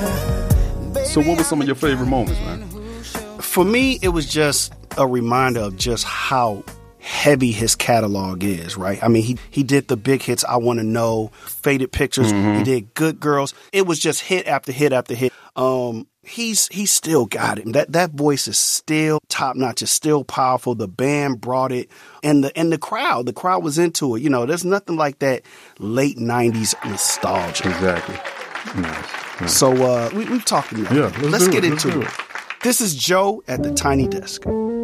So what were some of your favorite moments, man? For me, it was just a reminder of just how heavy his catalog is, right? I mean, he did the big hits, I Want to Know, Faded Pictures. He did Good Girls. It was just hit after hit after hit. He's still got it. That voice is still top notch. It's still powerful. The band brought it, and the crowd was into it. You know, there's nothing like that late '90s nostalgia. Exactly. Nice. So we've talked enough. Yeah, let's get into it. This is Joe at the Tiny Desk.